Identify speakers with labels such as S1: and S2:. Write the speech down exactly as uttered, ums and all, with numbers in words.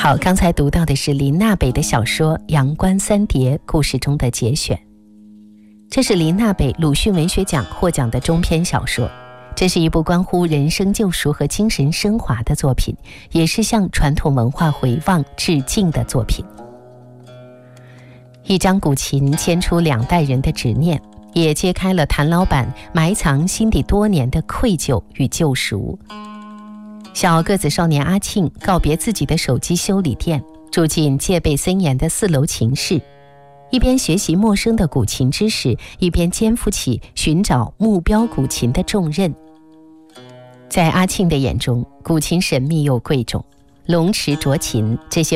S1: 好，刚才读到的是林娜北的小说《阳关三叠》故事中的节选。这是林娜北鲁迅文学奖获奖的中篇小说，这是一部关乎人生救赎和精神升华的作品，也是向传统文化回望致敬的作品。一张古琴牵出两代人的执念，也揭开了谭老板埋藏心底多年的愧疚与救赎。小个子少年阿庆告别自己的手机修理店，住进戒备森严的四楼琴室，一边学习陌生的古琴知识，一边肩负起寻找目标古琴的重任。在阿庆的眼中，古琴神秘又贵重，龙池斫琴这些